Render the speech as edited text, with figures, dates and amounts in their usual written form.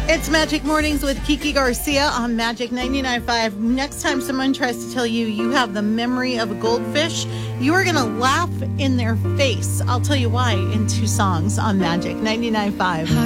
It's Magic Mornings with Kiki Garcia on Magic 99.5. Next time someone tries to tell you you have the memory of a goldfish, you are going to laugh in their face. I'll tell you why in 2 songs on Magic 99.5.